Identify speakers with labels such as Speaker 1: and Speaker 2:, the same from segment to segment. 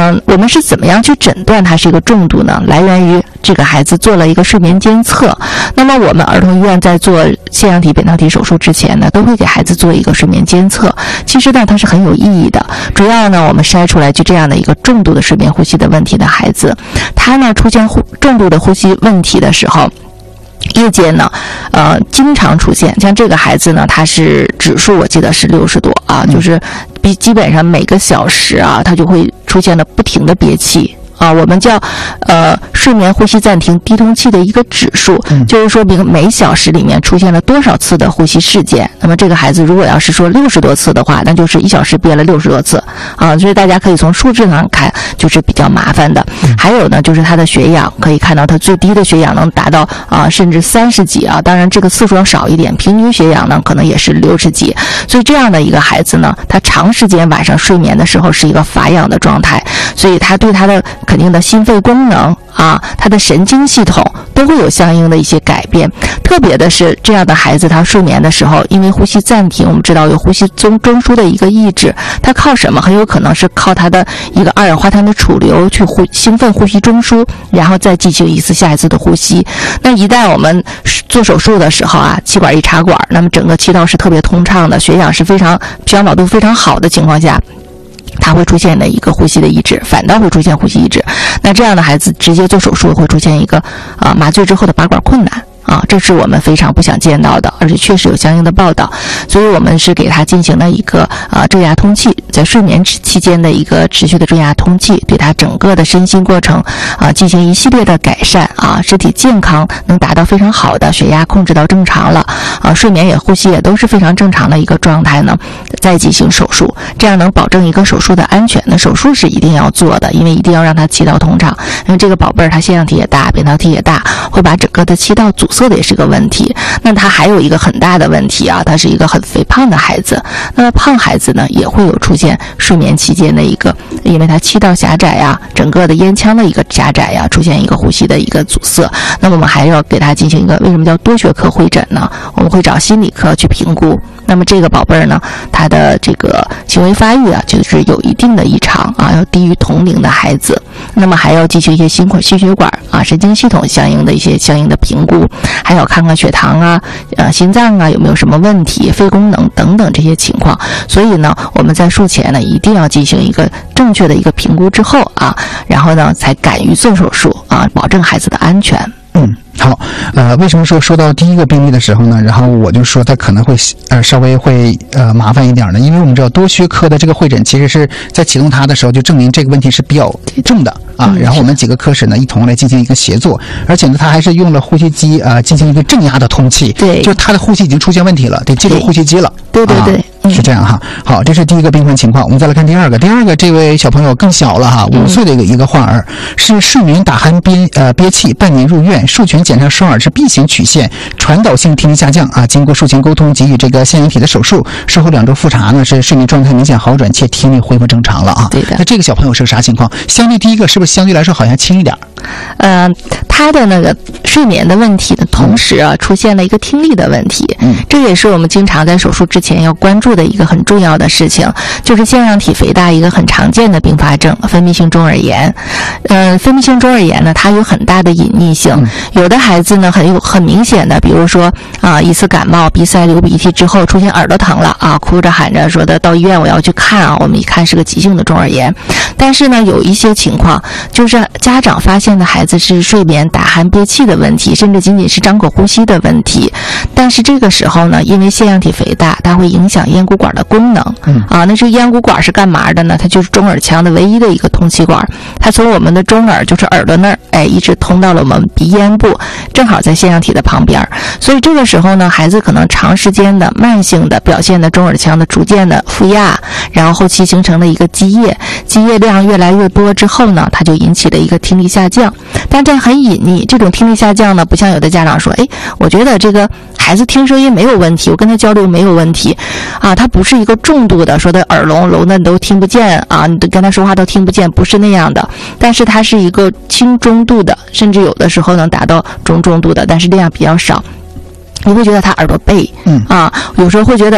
Speaker 1: 我们是怎么样去诊断它是一个重度呢？来源于这个孩子做了一个睡眠监测。那么我们儿童医院在做腺样体扁桃体手术之前呢，都会给孩子做一个睡眠监测。其实呢，它是很有意义的。主要呢，我们筛出来就这样的一个重度的睡眠呼吸的问题的孩子，他呢出现重度的呼吸问题的时候，夜间呢，经常出现。像这个孩子呢，他是指数我记得是60多啊，就是基本上每个小时啊，他就会出现了不停的憋气。我们叫睡眠呼吸暂停低通气的一个指数，就是说每小时里面出现了多少次的呼吸事件。那么这个孩子如果要是说60多次的话，那就是1小时憋了60多次啊，所以大家可以从数字上看，就是比较麻烦的。还有呢，就是他的血氧，可以看到他最低的血氧能达到甚至30几啊，当然这个次数要少一点，平均血氧呢可能也是60几。所以这样的一个孩子呢，他长时间晚上睡眠的时候是一个乏氧的状态，所以他对他的肯定的心肺功能啊，他的神经系统都会有相应的一些改变。特别的是这样的孩子，他睡眠的时候，因为呼吸暂停，我们知道有呼吸中枢的一个抑制，他靠什么？很有可能是靠他的一个二氧化碳的储留去兴奋呼吸中枢，然后再进行下一次的呼吸。那一旦我们做手术的时候啊，气管一插管，那么整个气道是特别通畅的，血氧是非常皮氧饱度非常好的情况下，它会出现的一个呼吸的抑制，反倒会出现呼吸抑制。那这样的孩子直接做手术会出现一个麻醉之后的拔管困难啊，这是我们非常不想见到的，而且确实有相应的报道。所以我们是给他进行了一个正压通气，在睡眠期间的一个持续的正压通气，对他整个的身心过程进行一系列的改善啊，身体健康能达到非常好的，血压控制到正常了睡眠也呼吸也都是非常正常的一个状态呢，再进行手术，这样能保证一个手术的安全。那手术是一定要做的，因为一定要让他气道通畅，因为这个宝贝儿他腺样体也大，扁桃体也大，会把整个的气道阻塞的也是个问题。那他还有一个很大的问题啊，他是一个很肥胖的孩子。那么胖孩子呢，也会有出现睡眠期间的一个，因为他气道狭窄啊，整个的咽腔的一个狭窄呀，出现一个呼吸的一个阻塞。那么我们还要给他进行一个，为什么叫多学科会诊呢？我们会找心理科去评估。那么这个宝贝儿呢，他的这个行为发育啊，就是有一定的异常啊，要低于同龄的孩子。那么还要进行一些心血管啊、神经系统相应的评估，还要看看血糖啊、心脏啊有没有什么问题、肺功能等等这些情况。所以呢，我们在术前呢一定要进行一个正确的一个评估之后啊，然后呢才敢于做手术啊，保证孩子的安全。
Speaker 2: 好，为什么说到第一个病例的时候呢，然后我就说他可能会稍微会麻烦一点呢，因为我们知道多学科的这个会诊其实是在启动它的时候就证明这个问题是比较重的啊，然后我们几个科室呢一同来进行一个协作，而且呢他还是用了呼吸机进行一个正压的通气，
Speaker 1: 对，
Speaker 2: 就是他的呼吸已经出现问题了，得借助呼吸机了，
Speaker 1: 对对对。
Speaker 2: 是这样哈。好，这是第一个病患情况。我们再来看第二个。第二个这位小朋友更小了哈，5岁的一个患儿，是睡眠打鼾憋气，半年入院，术前检查双耳是 B 型曲线，传导性听力下降啊。经过术前沟通，给予这个腺样体的手术，术后2周复查呢，是睡眠状态明显好转，且听力恢复正常了啊。
Speaker 1: 对的。
Speaker 2: 那这个小朋友是个啥情况？相对第一个是不是相对来说好像轻一点？
Speaker 1: 他的那个睡眠的问题呢，同时啊出现了一个听力的问题。这也是我们经常在手术之前要关注的一个很重要的事情，就是腺样体肥大一个很常见的并发症——分泌性中耳炎。分泌性中耳炎呢，它有很大的隐匿性。有的孩子呢，很明显的，比如说一次感冒、鼻塞、流鼻涕之后出现耳朵疼了啊，哭着喊着说的到医院我要去看啊，我们一看是个急性的中耳炎。但是呢，有一些情况就是家长发现的孩子是睡眠打鼾憋气的问题，甚至仅仅是张口呼吸的问题。但是这个时候呢，因为腺样体肥大，它会影响咽鼓管的功能。那这个咽鼓管是干嘛的呢？它就是中耳腔的唯一的一个通气管，它从我们的中耳就是耳朵那儿，一直通到了我们鼻咽部，正好在腺样体的旁边。所以这个时候呢，孩子可能长时间的慢性的表现的中耳腔的逐渐的负压，然后后期形成了一个积液量越来越多之后呢，它就引起了一个听力下降。但这很隐匿，这种听力下降呢，不像有的家长说，我觉得这个孩子听声音没有问题，我跟他交流没有问题啊，他不是一个重度的，说的耳聋的你都听不见啊，你跟他说话都听不见，不是那样的。但是他是一个轻中度的，甚至有的时候能达到中重度的，但是量比较少。你会觉得他耳朵背有时候会觉得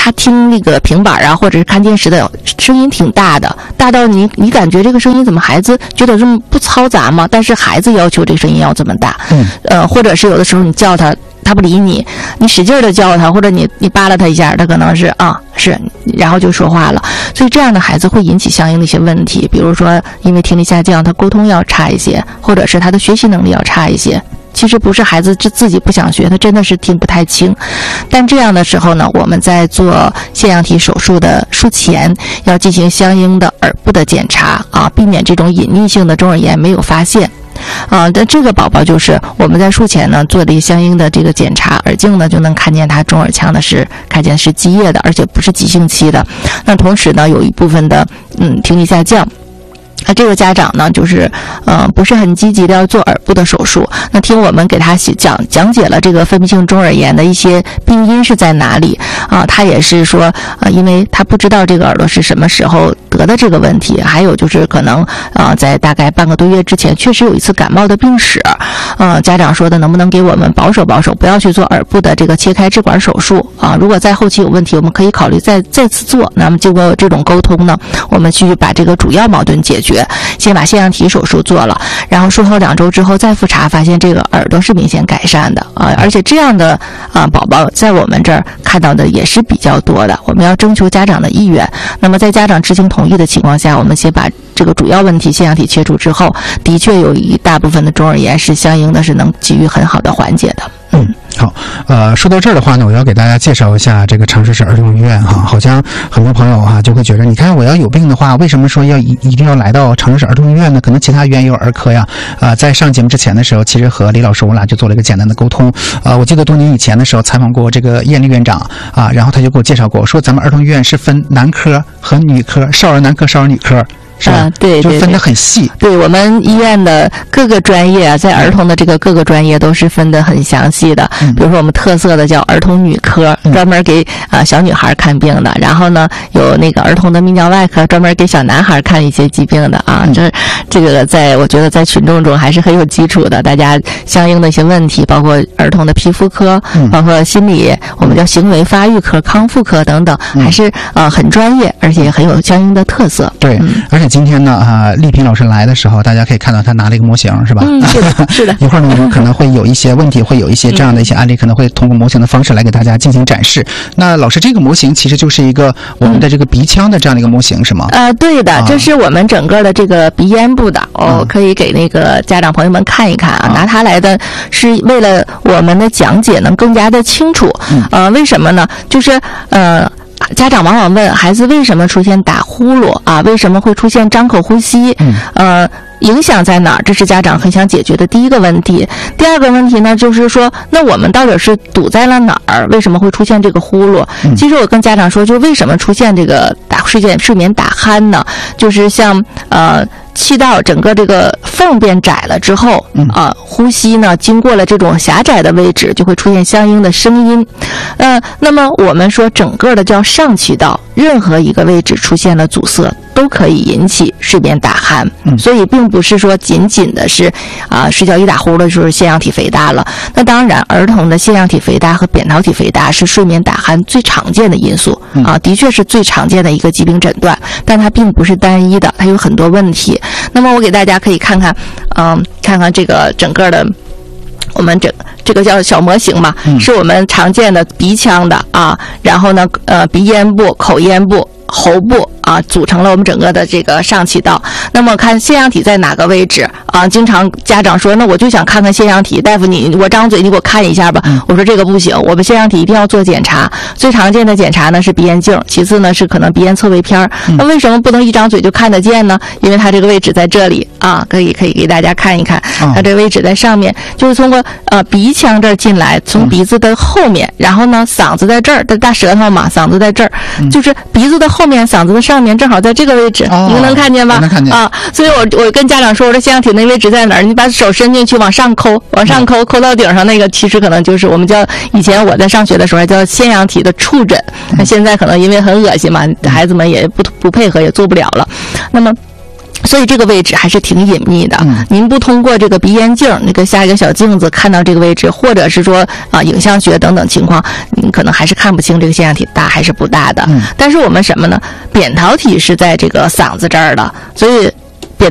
Speaker 1: 他听那个平板或者是看电视的声音挺大的，大到你感觉这个声音怎么孩子觉得这么不嘈杂吗？但是孩子要求这个声音要这么大，或者是有的时候你叫他不理你，你使劲的叫他，或者你扒拉他一下，他可能是是，然后就说话了。所以这样的孩子会引起相应的一些问题，比如说因为听力下降，他沟通要差一些，或者是他的学习能力要差一些。其实不是孩子自己不想学，他真的是听不太清。但这样的时候呢，我们在做腺样体手术的术前要进行相应的耳部的检查避免这种隐匿性的中耳炎没有发现。但这个宝宝就是我们在术前呢做的相应的这个检查，耳镜呢就能看见他中耳腔的看见是积液的，而且不是急性期的。那同时呢有一部分的听力下降。这个家长呢，就是不是很积极的要做耳部的手术。那听我们给他讲解了这个分泌性中耳炎的一些病因是在哪里他也是说因为他不知道这个耳朵是什么时候得的这个问题，还有就是可能在大概半个多月之前确实有一次感冒的病史。家长说的能不能给我们保守保守，不要去做耳部的这个切开支管手术如果在后期有问题，我们可以考虑再次做。那么经过这种沟通呢，我们去把这个主要矛盾解决。先把腺样体手术做了，然后术后2周之后再复查，发现这个耳朵是明显改善的而且这样的宝宝在我们这儿看到的也是比较多的。我们要征求家长的意愿，那么在家长知情同意的情况下，我们先把这个主要问题腺样体切除之后，的确有一大部分的中耳炎是相应的是能给予很好的缓解的。
Speaker 2: 好，说到这儿的话呢，我要给大家介绍一下这个长沙市儿童医院好像很多朋友就会觉得，你看我要有病的话，为什么说一定要来到长沙市儿童医院呢？可能其他医院也有儿科呀。在上节目之前的时候，其实和李老师我俩就做了一个简单的沟通。我记得多年以前的时候采访过这个燕丽院长然后他就给我介绍过，说咱们儿童医院是分男科和女科，少儿男科、少儿女科。是吧？
Speaker 1: 对，
Speaker 2: 就分得很细。
Speaker 1: 对，我们医院的各个专业在儿童的这个各个专业都是分得很详细的。比如说我们特色的叫儿童女科，专门给小女孩看病的。然后呢，有那个儿童的泌尿外科，专门给小男孩看一些疾病的这个我觉得在群众中还是很有基础的。大家相应的一些问题，包括儿童的皮肤科，包括心理，我们叫行为发育科、康复科等等，还是很专业，而且很有相应的特色。
Speaker 2: 对，而且今天呢丽萍老师来的时候，大家可以看到她拿了一个模型，是吧？
Speaker 1: 是的，是的。
Speaker 2: 一会儿呢，我们可能会有一些问题，会有一些这样的一些案例，可能会通过模型的方式来给大家进行展示。那老师，这个模型其实就是一个我们的这个鼻腔的这样的一个模型，是吗？
Speaker 1: 对的，这是我们整个的这个鼻咽部的可以给那个家长朋友们看一看拿它来的是为了我们的讲解能更加的清楚。为什么呢？就是家长往往问孩子为什么出现打呼噜为什么会出现张口呼吸？影响在哪儿？这是家长很想解决的第一个问题。第二个问题呢，就是说，那我们到底是堵在了哪儿？为什么会出现这个呼噜？其实我跟家长说，就为什么出现这个睡眠打鼾呢？就是像气道整个这个缝变窄了之后呼吸呢经过了这种狭窄的位置，就会出现相应的声音。那么我们说整个的叫上气道，任何一个位置出现了阻塞，都可以引起睡眠打鼾。所以并不是说仅仅的是睡觉一打呼噜就是腺样体肥大了。那当然，儿童的腺样体肥大和扁桃体肥大是睡眠打鼾最常见的因素的确是最常见的一个疾病诊断，但它并不是单一的，它有很多问题。那么我给大家可以看看这个整个的我们这个叫小模型嘛，是我们常见的鼻腔的然后呢鼻咽部、口咽部、喉部组成了我们整个的这个上气道。那么看腺样体在哪个位置经常家长说，那我就想看看腺样体，大夫我张嘴你给我看一下吧。我说这个不行，我们腺样体一定要做检查。最常见的检查呢是鼻咽镜，其次呢是可能鼻咽侧位片。那为什么不能一张嘴就看得见呢？因为它这个位置在这里可以给大家看一看，它这个位置在上面，就是通过鼻腔这儿进来，从鼻子的后面，然后呢嗓子在这儿，大舌头嘛，嗓子在这儿，就是鼻子的后面，嗓子的上面，正好在这个位置，你们能看见吧？
Speaker 2: 能看见
Speaker 1: 所以我跟家长说，我说腺样体那位置在哪儿？你把手伸进去，往上抠到顶上那个，其实可能就是我们叫以前我在上学的时候还叫腺样体的触诊，那现在可能因为很恶心嘛，孩子们也不配合，也做不了了。那么所以这个位置还是挺隐秘的。您不通过这个鼻咽镜那个下一个小镜子看到这个位置，或者是说影像学等等情况，您可能还是看不清这个腺样体大还是不大的。但是我们什么呢？扁桃体是在这个嗓子这儿的，所以